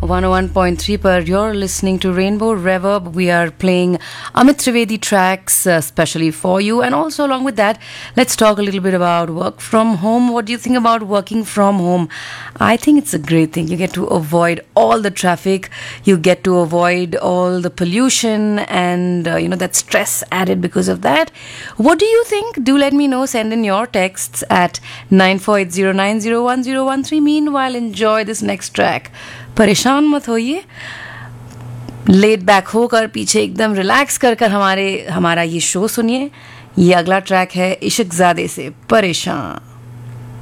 101.3 per. You're listening to Rainbow Reverb. We are playing Amit Trivedi tracks specially for you, and also along with that, let's talk a little bit about work from home. What do you think about working from home? I think it's a great thing. You get to avoid all the traffic, you get to avoid all the pollution, and that stress added because of that. What do you think? Do let me know. Send in your texts at 9480901013. Meanwhile, enjoy this next track. परेशान मत होइए, late back होकर पीछे एकदम relax कर हमारा ये show सुनिए. ये अगला ट्रैक है इश्क ज़ादे से परेशान.